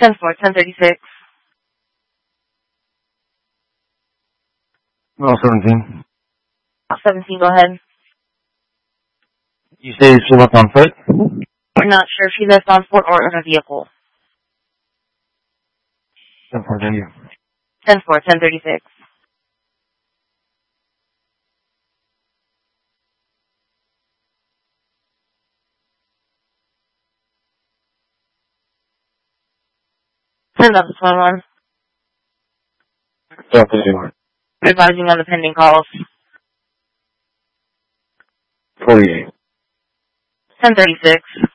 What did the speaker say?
10-4, 1036. Well, 17. 17, go ahead. You say she left on foot? We're not sure if she left on foot or in a vehicle. 10-4, thank you. 10-4, 1036. Send up this one. Yeah, thank you. Advising on the pending calls. 48. 1036.